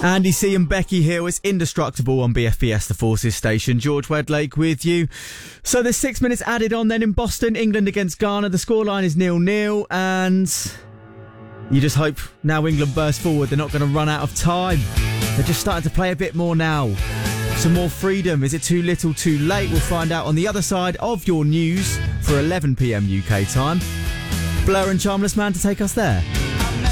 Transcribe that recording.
Andy C and Becky Hill, it's Indestructible on BFBS, the Forces station. George Wedlake with you. So there's 6 minutes added on then in Boston, England against Ghana. The scoreline is 0-0, and you just hope now England burst forward, they're not going to run out of time. They're just starting to play a bit more now. Some more freedom. Is it too little, too late? We'll find out on the other side of your news for 11 p.m. UK time. Blur and Charmless Man to take us there.